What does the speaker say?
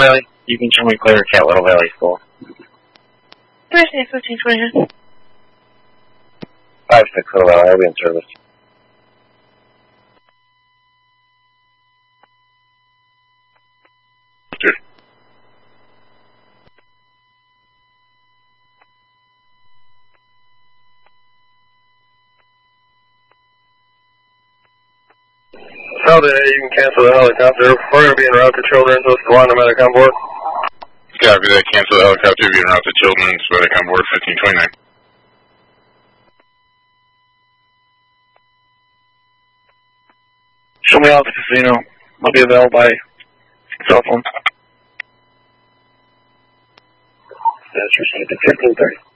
Valley, you can show me clear Cat Little Valley School. Commissioner 1529. 56 Little Valley, I'll be in service. South A, you can cancel the helicopter. We're going to be en route to Children's with Squad Medic on board. Copy that. Cancel the helicopter. Be en route to Children's. Medic on board 1529. Show me out the casino. I'll be available by cell phone. That's received at 1530.